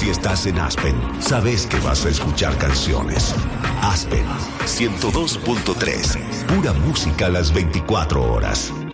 Si estás en Aspen, sabes que vas a escuchar canciones. Aspen 102.3, pura música a las 24 horas.